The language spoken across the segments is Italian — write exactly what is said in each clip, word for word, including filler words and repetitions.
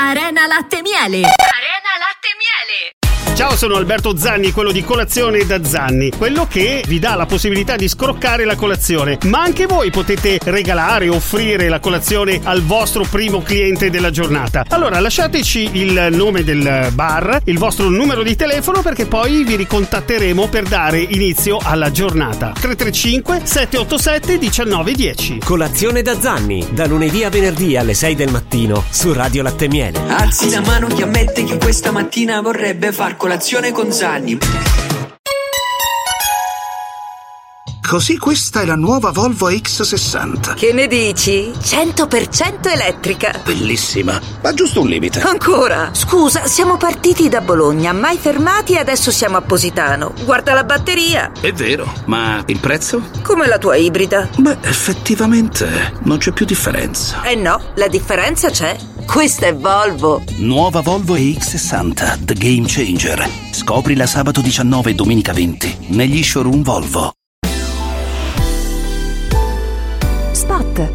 Arena Latte Miele. Arena Latte Miele. Ciao, sono Alberto Zanni, quello di Colazione da Zanni, quello che vi dà la possibilità di scroccare la colazione, ma anche voi potete regalare, offrire la colazione al vostro primo cliente della giornata. Allora lasciateci il nome del bar, il vostro numero di telefono, perché poi vi ricontatteremo per dare inizio alla giornata. tre tre cinque sette otto sette uno nove uno zero. Colazione da Zanni, da lunedì a venerdì alle sei del mattino su Radio Latte Miele. Alzi la mano chi ammette che questa mattina vorrebbe far colazione con Zanni. Così questa è la nuova Volvo X sessanta. Che ne dici? cento per cento elettrica. Bellissima, ma giusto un limite. Ancora? Scusa, siamo partiti da Bologna, mai fermati e adesso siamo a Positano. Guarda la batteria. È vero, ma il prezzo? Come la tua ibrida. Beh, effettivamente non c'è più differenza. Eh no, la differenza c'è. Questa è Volvo. Nuova Volvo E X sessanta, The Game Changer. Scoprila sabato diciannove e domenica venti negli showroom Volvo. Spot.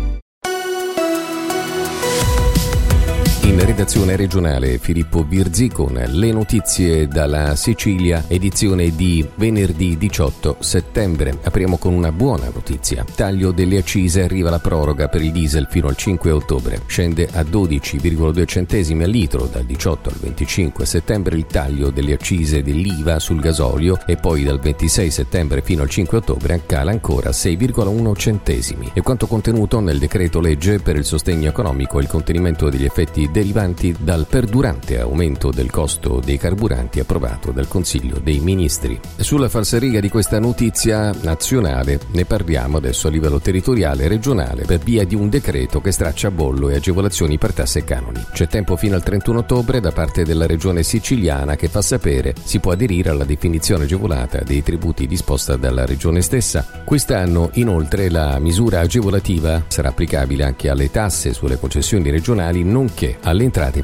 In redazione regionale Filippo Virzi con le notizie dalla Sicilia, edizione di venerdì diciotto settembre. Apriamo con una buona notizia. Taglio delle accise, arriva la proroga per il diesel fino al cinque ottobre. Scende a dodici virgola due centesimi al litro dal diciotto al venticinque settembre il taglio delle accise dell'I V A sul gasolio e poi dal ventisei settembre fino al cinque ottobre cala ancora sei virgola uno centesimi. E quanto contenuto nel decreto legge per il sostegno economico e il contenimento degli effetti derivanti dal perdurante aumento del costo dei carburanti approvato dal Consiglio dei Ministri. Sulla falsariga di questa notizia nazionale ne parliamo adesso a livello territoriale e regionale per via di un decreto che straccia bollo e agevolazioni per tasse e canoni. C'è tempo fino al trentuno ottobre da parte della regione siciliana che fa sapere si può aderire alla definizione agevolata dei tributi disposta dalla regione stessa. Quest'anno inoltre la misura agevolativa sarà applicabile anche alle tasse sulle concessioni regionali nonché alle entrate